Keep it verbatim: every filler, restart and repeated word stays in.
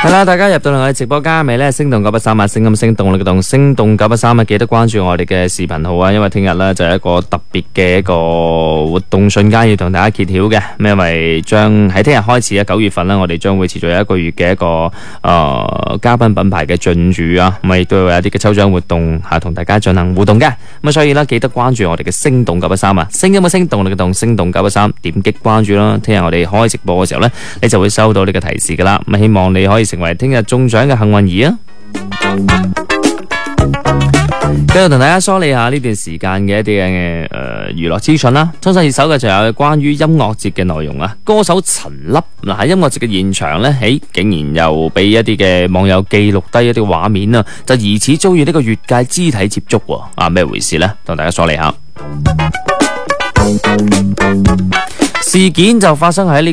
係啦，大家入到嚟我哋直播間未咧？星動九八三啊，聲音聲動力嘅動，星動九八三啊，記得關注我哋嘅視頻號啊，因為聽日咧就係一個特別嘅一個活動瞬間要同大家揭曉嘅。咁因為將喺聽日開始啊，九月份咧，我哋將會持續有一個月嘅一個誒、呃、嘉賓品牌嘅進駐啊，咁亦都會有一啲嘅抽獎活動吓，同大家進行互動嘅。咁所以咧記得關注我哋嘅星動九八三啊，聲音嘅聲動力嘅動，星動九八三，點擊關注啦。聽日我哋開直播嘅時候咧，你就會收到呢個提示噶啦。咁希望你可以成為聽日中獎嘅幸運兒啊！繼續同大家梳理下呢段時間嘅一啲嘅誒娛樂資訊啦。衝上熱搜嘅就有關於音樂節嘅內容啊。歌手陳粒嗱喺音樂節嘅現場呢，誒竟然又俾一啲嘅網友記錄低一啲畫面啊，就疑似遭遇呢個越界肢體接觸喎。啊，咩回事呢？同大家梳理下。事件就發生喺呢